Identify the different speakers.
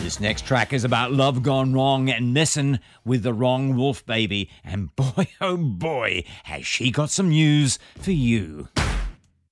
Speaker 1: This next track is about love gone wrong and messing with the wrong wolf baby. And boy, oh boy, has she got some news for you.